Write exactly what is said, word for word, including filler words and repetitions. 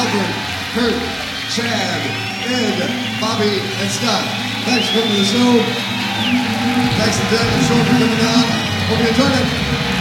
Edward, Kurt, Chad, Ed, Bobby, and Scott. Thanks for coming to the show. Thanks to Doug and Sean for coming down. Hope you enjoyed it.